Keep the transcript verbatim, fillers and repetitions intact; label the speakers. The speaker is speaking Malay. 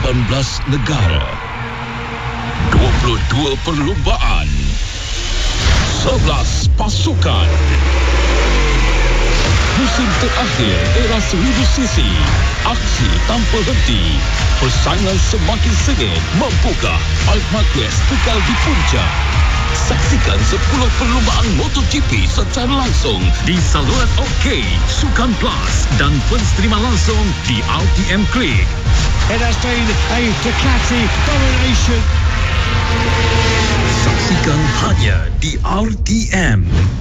Speaker 1: lapan belas negara, dua puluh dua perlumbaan, sebelas pasukan. Musim terakhir era seribu sisi, aksi tanpa henti, persaingan semakin sengit. Mampukah Mark Marquez kekal di puncak? Saksikan sepuluh perlumbaan MotoGP secara langsung di saluran OK, Sukan Plus dan pensterima langsung di R T M Click.
Speaker 2: It has been a Ducati domination.
Speaker 1: Saksikan hanya di R T M.